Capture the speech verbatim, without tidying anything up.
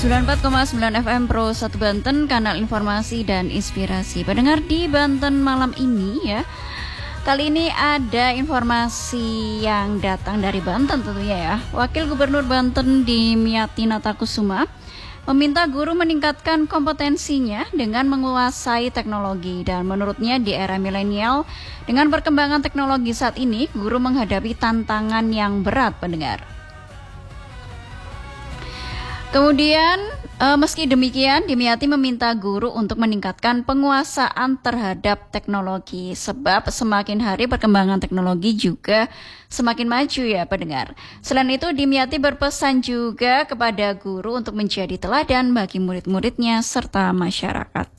sembilan puluh empat koma sembilan F M Pro satu Banten, kanal informasi dan inspirasi. Pendengar di Banten malam ini ya. Kali ini ada informasi yang datang dari Banten tentunya ya. Wakil Gubernur Banten Dimyati Natakusuma meminta guru meningkatkan kompetensinya dengan menguasai teknologi, dan menurutnya di era milenial dengan perkembangan teknologi saat ini, guru menghadapi tantangan yang berat, pendengar. Kemudian, e, meski demikian, Dimyati meminta guru untuk meningkatkan penguasaan terhadap teknologi, sebab semakin hari perkembangan teknologi juga semakin maju ya pendengar. Selain itu, Dimyati berpesan juga kepada guru untuk menjadi teladan bagi murid-muridnya serta masyarakat.